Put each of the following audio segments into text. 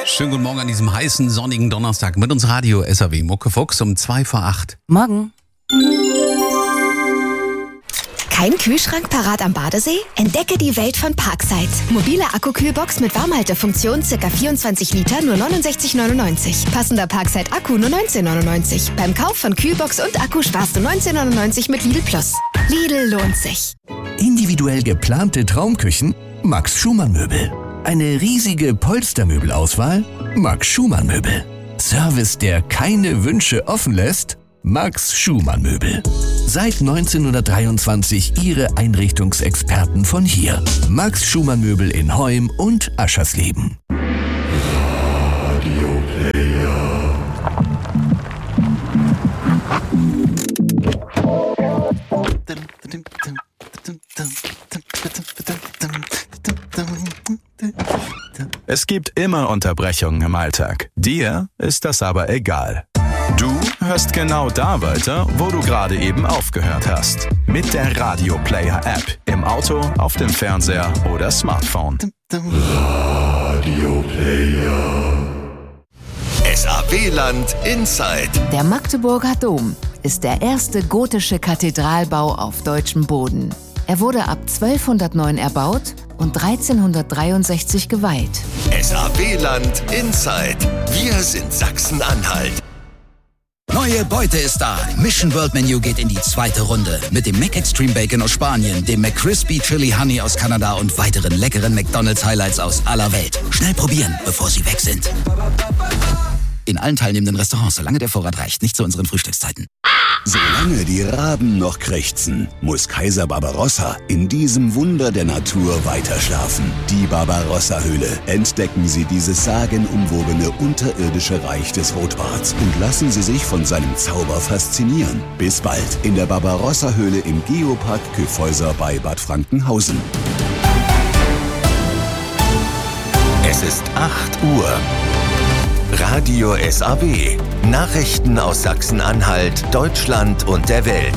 Schönen guten Morgen an diesem heißen, sonnigen Donnerstag mit uns Radio SAW Muckefuchs um 7:55. Morgen. Kein Kühlschrank parat am Badesee? Entdecke die Welt von Parkside. Mobile Akkukühlbox mit Warmhaltefunktion, ca. 24 Liter, nur 69,99. Passender Parkside-Akku nur 19,99. Beim Kauf von Kühlbox und Akku sparst du 19,99 mit Lidl Plus. Lidl lohnt sich. Individuell geplante Traumküchen? Max Schumann Möbel. Eine riesige Polstermöbelauswahl? Max Schumann Möbel. Service, der keine Wünsche offen lässt? Max Schumann Möbel. Seit 1923 Ihre Einrichtungsexperten von hier. Max Schumann Möbel in Heum und Aschersleben. Radio Player. Es gibt immer Unterbrechungen im Alltag. Dir ist das aber egal. Du hörst genau da weiter, wo du gerade eben aufgehört hast. Mit der Radio Player App. Im Auto, auf dem Fernseher oder Smartphone. Radio Player. SAW-Land Inside. Der Magdeburger Dom ist der erste gotische Kathedralbau auf deutschem Boden. Er wurde ab 1209 erbaut und 1363 geweiht. SAW-Land Inside. Wir sind Sachsen-Anhalt. Neue Beute ist da. Mission World Menu geht in die zweite Runde. Mit dem McExtreme Bacon aus Spanien, dem McCrispy Chili Honey aus Kanada und weiteren leckeren McDonald's Highlights aus aller Welt. Schnell probieren, bevor sie weg sind. In allen teilnehmenden Restaurants, solange der Vorrat reicht. Nicht zu unseren Frühstückszeiten. Solange die Raben noch krächzen, muss Kaiser Barbarossa in diesem Wunder der Natur weiterschlafen. Die Barbarossa-Höhle. Entdecken Sie dieses sagenumwobene unterirdische Reich des Rotbarts und lassen Sie sich von seinem Zauber faszinieren. Bis bald in der Barbarossa-Höhle im Geopark Kyffhäuser bei Bad Frankenhausen. Es ist 8 Uhr. Radio SAW. Nachrichten aus Sachsen-Anhalt, Deutschland und der Welt.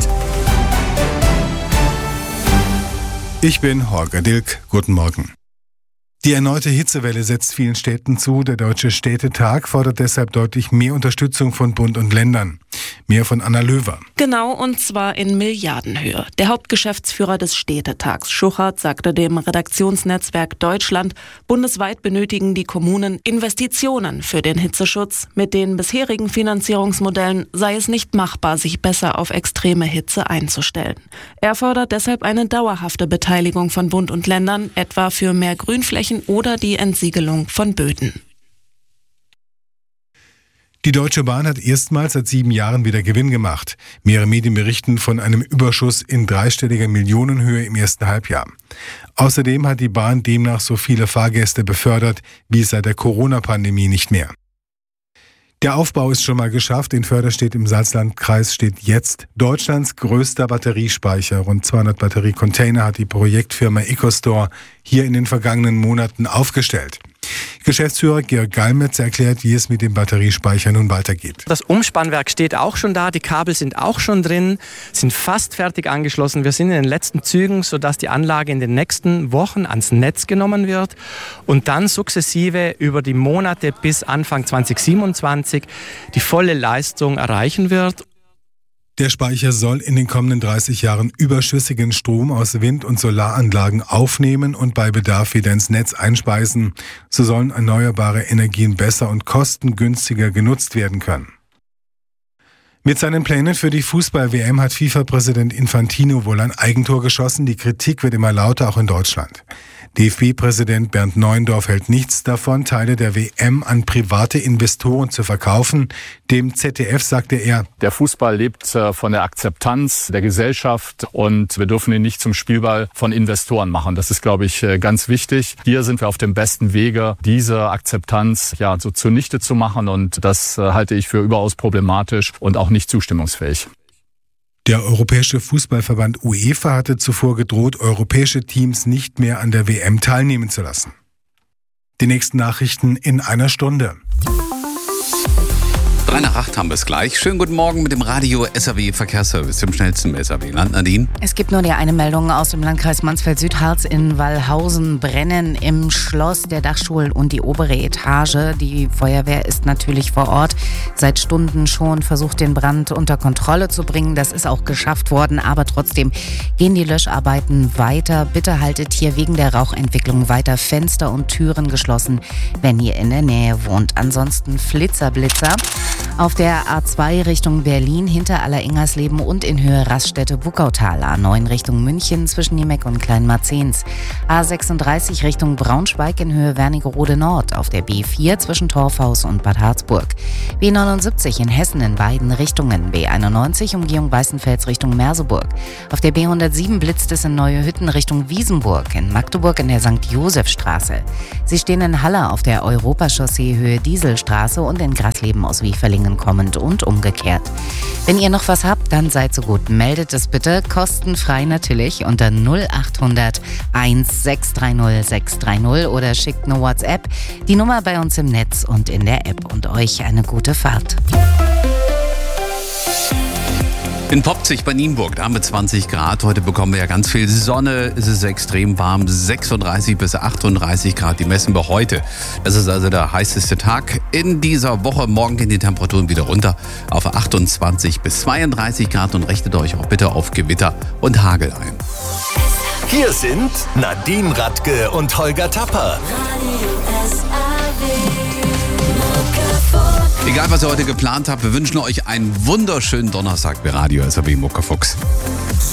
Ich bin Holger Dilk. Guten Morgen. Die erneute Hitzewelle setzt vielen Städten zu. Der Deutsche Städtetag fordert deshalb deutlich mehr Unterstützung von Bund und Ländern. Mehr von Anna Löwer. Genau, und zwar in Milliardenhöhe. Der Hauptgeschäftsführer des Städtetags, Schuchert, sagte dem Redaktionsnetzwerk Deutschland, bundesweit benötigen die Kommunen Investitionen für den Hitzeschutz. Mit den bisherigen Finanzierungsmodellen sei es nicht machbar, sich besser auf extreme Hitze einzustellen. Er fordert deshalb eine dauerhafte Beteiligung von Bund und Ländern, etwa für mehr Grünflächen oder die Entsiegelung von Böden. Die Deutsche Bahn hat erstmals seit 7 Jahren wieder Gewinn gemacht. Mehrere Medien berichten von einem Überschuss in dreistelliger Millionenhöhe im ersten Halbjahr. Außerdem hat die Bahn demnach so viele Fahrgäste befördert wie seit der Corona-Pandemie nicht mehr. Der Aufbau ist schon mal geschafft. In Förderstedt im Salzlandkreis steht jetzt Deutschlands größter Batteriespeicher. Rund 200 Batteriecontainer hat die Projektfirma EcoStore hier in den vergangenen Monaten aufgestellt. Geschäftsführer Georg Gallmetz erklärt, wie es mit dem Batteriespeicher nun weitergeht. Das Umspannwerk steht auch schon da, die Kabel sind auch schon drin, sind fast fertig angeschlossen. Wir sind in den letzten Zügen, sodass die Anlage in den nächsten Wochen ans Netz genommen wird und dann sukzessive über die Monate bis Anfang 2027 die volle Leistung erreichen wird. Der Speicher soll in den kommenden 30 Jahren überschüssigen Strom aus Wind- und Solaranlagen aufnehmen und bei Bedarf wieder ins Netz einspeisen. So sollen erneuerbare Energien besser und kostengünstiger genutzt werden können. Mit seinen Plänen für die Fußball-WM hat FIFA-Präsident Infantino wohl ein Eigentor geschossen. Die Kritik wird immer lauter, auch in Deutschland. DFB-Präsident Bernd Neuendorf hält nichts davon, Teile der WM an private Investoren zu verkaufen. Dem ZDF sagte er: Der Fußball lebt von der Akzeptanz der Gesellschaft und wir dürfen ihn nicht zum Spielball von Investoren machen. Das ist, glaube ich, ganz wichtig. Hier sind wir auf dem besten Wege, diese Akzeptanz so zunichte zu machen, und das halte ich für überaus problematisch und auch nicht zustimmungsfähig. Der Europäische Fußballverband UEFA hatte zuvor gedroht, europäische Teams nicht mehr an der WM teilnehmen zu lassen. Die nächsten Nachrichten in einer Stunde. 7:03 haben wir es gleich. Schönen guten Morgen mit dem Radio SAW Verkehrsservice, dem schnellsten SAW-Land. Nadine? Es gibt nur die eine Meldung aus dem Landkreis Mansfeld-Südharz in Wallhausen. Brennen im Schloss der Dachstuhl und die obere Etage. Die Feuerwehr ist natürlich vor Ort. Seit Stunden schon versucht, den Brand unter Kontrolle zu bringen. Das ist auch geschafft worden, aber trotzdem gehen die Löscharbeiten weiter. Bitte haltet hier wegen der Rauchentwicklung weiter Fenster und Türen geschlossen, wenn ihr in der Nähe wohnt. Ansonsten Blitzer. Auf der A2 Richtung Berlin hinter Allerengersleben und in Höhe Raststätte-Buckautal. A9 Richtung München zwischen Niemek und Kleinmarzens. A36 Richtung Braunschweig in Höhe Wernigerode Nord. Auf der B4 zwischen Torfhaus und Bad Harzburg. B79 in Hessen in beiden Richtungen. B91 Umgehung Weißenfels Richtung Merseburg. Auf der B107 blitzt es in Neue Hütten Richtung Wiesenburg. In Magdeburg in der St-Josef-Straße. Sie stehen in Halle auf der Europachaussee Höhe Dieselstraße und in Grasleben aus Wieferlingen kommend und umgekehrt. Wenn ihr noch was habt, dann seid so gut, meldet es bitte, kostenfrei natürlich, unter 0800 1630 630 oder schickt eine WhatsApp. Die Nummer bei uns im Netz und in der App. Und euch eine gute Fahrt. In Popzig bei Nienburg, da haben wir 20 Grad. Heute bekommen wir ja ganz viel Sonne. Es ist extrem warm, 36 bis 38 Grad. Die messen wir heute. Das ist also der heißeste Tag in dieser Woche. Morgen gehen die Temperaturen wieder runter auf 28 bis 32 Grad. Und richtet euch auch bitte auf Gewitter und Hagel ein. Hier sind Nadine Radke und Holger Tapper. Egal, was ihr heute geplant habt, wir wünschen euch einen wunderschönen Donnerstag bei Radio SAW Muckefuchs.